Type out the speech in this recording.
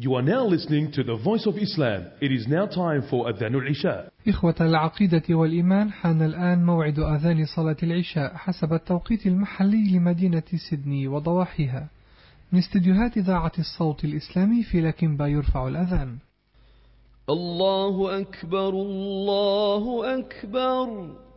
You are now listening to the Voice of Islam. It is now time for Adhan al-Isha. إخوة العقيدة والإيمان، حان الآن موعد أذان صلاة العشاء حسب التوقيت المحلي لمدينة سيدني وضواحيها. من استديوهات إذاعة الصوت الإسلامي في لكنبا يرفع الأذان. الله أكبر الله أكبر.